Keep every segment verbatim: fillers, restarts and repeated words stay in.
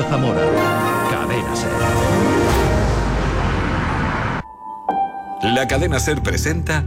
Zamora. Cadena SER. La Cadena SER presenta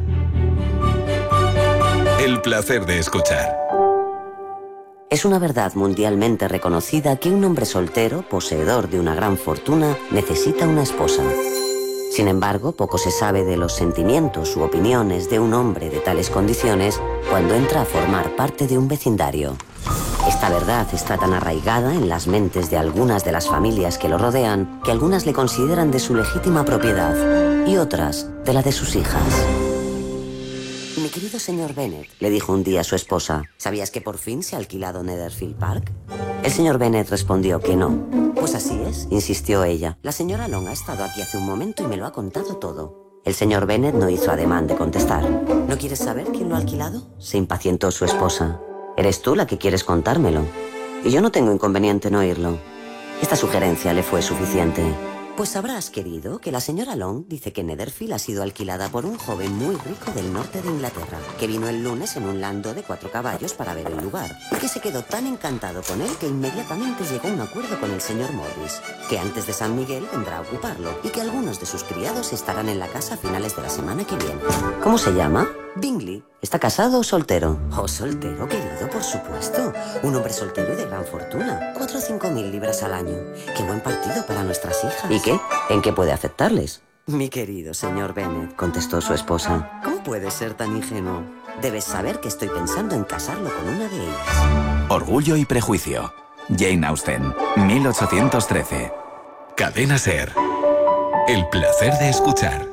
El placer de escuchar. Es una verdad mundialmente reconocida que un hombre soltero, poseedor de una gran fortuna, necesita una esposa. Sin embargo, poco se sabe de los sentimientos u opiniones de un hombre de tales condiciones cuando entra a formar parte de un vecindario. Esta verdad está tan arraigada en las mentes de algunas de las familias que lo rodean que algunas le consideran de su legítima propiedad y otras de la de sus hijas. Mi querido señor Bennet, le dijo un día a su esposa, ¿sabías que por fin se ha alquilado Netherfield Park? El señor Bennet respondió que no. Pues así es, insistió ella. La señora Long ha estado aquí hace un momento y me lo ha contado todo. El señor Bennet no hizo ademán de contestar. ¿No quieres saber quién lo ha alquilado? Se impacientó su esposa. Eres tú la que quieres contármelo. Y yo no tengo inconveniente en oírlo. Esta sugerencia le fue suficiente. Pues sabrás, querido, que la señora Long dice que Netherfield ha sido alquilada por un joven muy rico del norte de Inglaterra, que vino el lunes en un lando de cuatro caballos para ver el lugar, y que se quedó tan encantado con él que inmediatamente llegó a un acuerdo con el señor Morris, que antes de San Miguel vendrá a ocuparlo, y que algunos de sus criados estarán en la casa a finales de la semana que viene. ¿Cómo se llama? Bingley. ¿Está casado o soltero? Oh, soltero, querido, por supuesto. Un hombre soltero y de gran fortuna. Cuatro o cinco mil libras al año. Qué buen partido para nuestras hijas. ¿Y qué? ¿En qué puede afectarles? Mi querido señor Bennet, contestó su esposa. ¿Cómo puedes ser tan ingenuo? Debes saber que estoy pensando en casarlo con una de ellas. Orgullo y prejuicio. Jane Austen, mil ochocientos trece. Cadena SER. El placer de escuchar.